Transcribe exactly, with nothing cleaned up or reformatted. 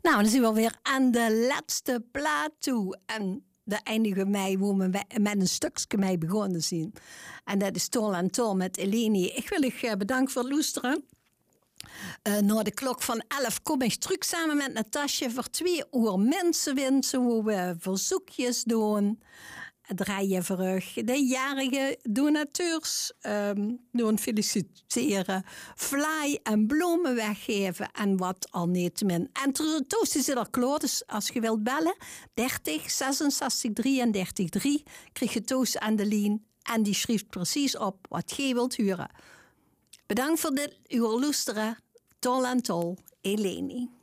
Nou, dan zijn we weer aan de laatste plaat toe. En de eindige mei waar we met een stukje mee begonnen zijn. En dat is Tol en Tol met Eleni. Ik wil je bedanken voor het luisteren. Uh, na de klok van elf kom ik terug samen met Natasja voor twee uur mensen wensen, hoe we verzoekjes doen. Draaien voor de jarige donateurs um, doen feliciteren, fly en bloemen weggeven en wat al niet min. En toast is er klaar, dus als je wilt bellen, dertig zesenzestig drieëndertig drie, krijg je toast aan de lijn en die schrijft precies op wat je wilt huren. Bedankt voor dit uur luisteren. Tol en Tol, Eleni.